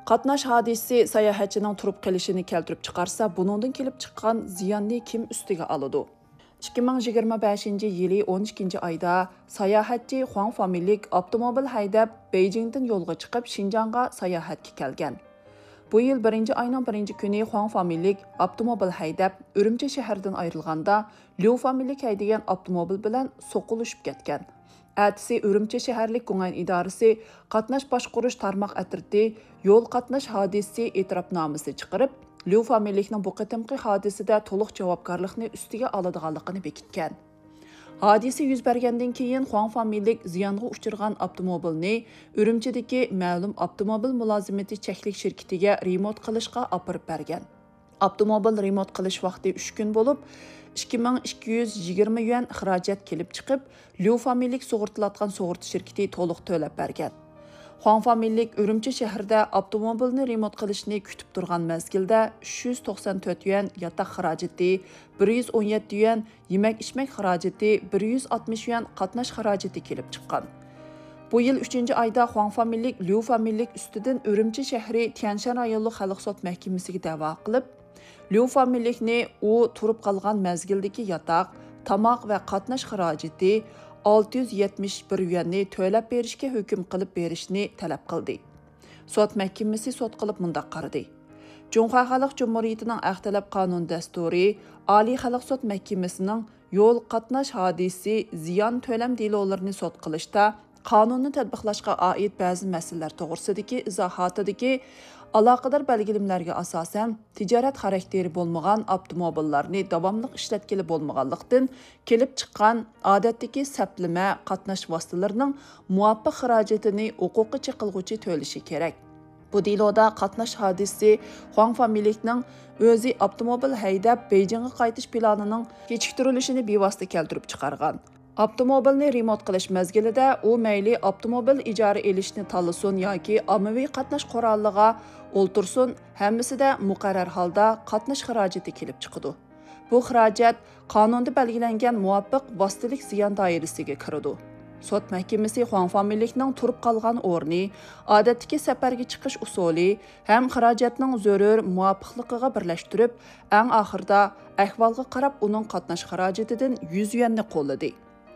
Qatnash hodisi sayohatchining turib qilishini keltirib chiqarsa, buningdan kelib chiqqan ziyonni kim ustiga oladi? 2025 yili 12 oyda sayohatchi Huang familik avtomobil haydab Beijingdan yo'lga chiqib Xinjiangga sayohatga kelgan. Bu yil 1-oyning 1-kuni Huang familik avtomobil haydab Urumchi shahridan ayrilganda Liu familik haydagan avtomobil bilan so'qilishib ketgan. Әтісі Үрімчі шәһәрлік көңән идарысы қатнаш башқұрыш тармақ әтірді yol қатнаш hadisi etirafnamesi çıqırıb, Liu familikning bu qitimqi hadisida to'liq javobgarlikni ustiga oladiganligini bekitgan. Hadisi yuz bergandan keyin Huang familik ziyonga uchirgan avtomobilni Urumchidagi ma'lum avtomobil mulozimati cheklik shirkatiga remont qilishga olib bergan. Avtomobil remont qilish vaqti 3 kun bo'lib, 2220 yuan xarajat kelib chiqib, Liu familik sug'urtalatgan sug'urta shirkati to'liq to'lab bergan. Huang familik Urumchi shahrida avtomobilni remont qilishni kutib turgan mezgilda 394 yuan yotoq xarajati, 117 yuan yemak-ichmak xarajati, 160 yuan qatnash xarajati kelib chiqqan. Bu yil 3-oyda Huang familik Liu familik ustidan Urumchi shahri Tianshan rayonlik xalq sud mahkamasiga da'vo qilib, Liu familikni u turib qolgan mezgildagi yotoq, tamoq va qatnash xarajati 671 yuanni to'lab berishga hukm qilib berishni talab qildi. Sud mahkamasi sud qilib mundaq qaradi. Junxo Xalq Cumhuriyatining Ahtalab qonun dasturi Oliy xalq sud mahkamasining yo'l qatnash hodisi ziyon to'lam delolarini sud qilishda qonunni tatbiqlashga oid ba'zi masalalar to'g'risidagi izohotidagi aloqador belgilimlarga asosan tijorat xarakteri bo'lmagan avtomobillarni davomli ishlatkili bo'lmaganlikdan kelib chiqqan odatdagi saplama qatnash vositalarining muvofiq xarajatini huquqiy qilg'uvchi to'lishi kerak. Bu deloda qatnash hodisi Huang familikning o'zi avtomobil haydab Beijingga qaytish planining kechiktirilishini bevosita keltirib chiqargan. Avtomobilni remont qilish mezgilida u mayli avtomobil ijara elishni tanlasin yoki ommaviy qatnash qurolliga o'ltirsin, hammasida muqarrar holda qatnash xarajati kelib chiqadi. Bu xarajat qonunda belgilangan muvofiq vositalik ziyon doirasiga kiradi. Sud mahkamasi Huang familikning turib qolgan o'rni, odatdagi safarga chiqish usuli ham xarajatning zarur muvofiqligiga birlashtirib, eng oxirida ahvolga qarab uning qatnash xarajatidan 100 yuanni qo'lladi.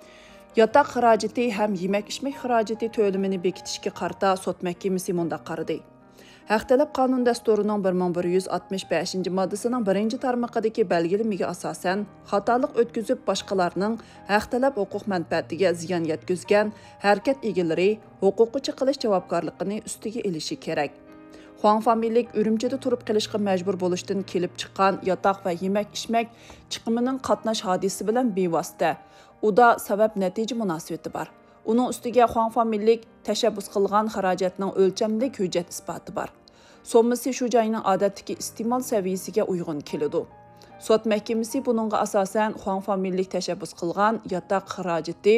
Yotoq xarajati ham yemak-ichmak xarajati to'limini bekitishga qarta sud mahkamasi mundaq qaradi. Haqtalab qonun dasturining 1165-moddasining 1-tarmog'idagi belgilamiga asosan xatolik o'tkazib boshqalarning haqtalab huquq manfaatiga ziyon yetkazgan harakat egalari huquqiy qilish javobgarligini ustiga olishi kerak. Huang familik Urumchida turib qilishga majbur bo'lishdan kelib chiqqan yotoq va yemak-ichmak chiqimining qatnash hodisi bilan bevosita uda sabab natija munosabati bor. Uning ustiga Huang familik tashabbus qilgan xarajatning o'lchamlik hujjat isboti bor. Sommasi shu joyning odatdagi iste'mol saviyasiga uyg'un keladi. Sud mahkamasi buningga asosan Huang familik tashabbus qilgan yotoq xarajati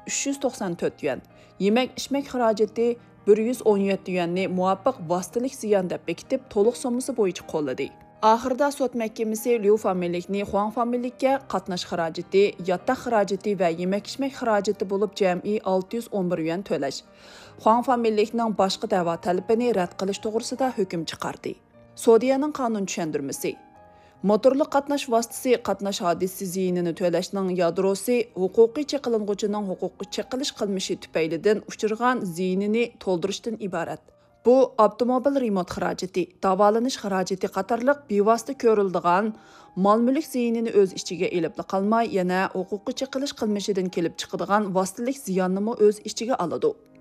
394 yuan, yemak-ichmak xarajati 117 yuanni muvofiq vositalik ziyon deb bekitib, to'liq sommasi bo'yicha qo'lladi. Oxirida sud mahkamasi Liu familikni Huang familikka qatnash xarajati, yotoq xarajati va yemak-ichmak xarajati bo'lib jami 611 yuan to'lash. Huang familikning boshqa da'vo talabini rad qilish to'g'risida hukm chiqardi. Sodiyaning qonun tushuntirmasi. Motorli qatnash vositasi qatnash hodisi ziyinini to'lashning yadrosi huquqiy qilinguchining huquqiy qilish qilmishi tufaylidan uchirgan ziyinini to'ldirishdan iborat. Bu avtomobil remont xarajati, davolanish xarajati qatorliq bevosita ko'riladigan mol-mulk ziyinini o'z ichiga elib qolmay, yana huquqiy qilish qilmishidan kelib chiqadigan vositalik ziyonni o'z ichiga oladi.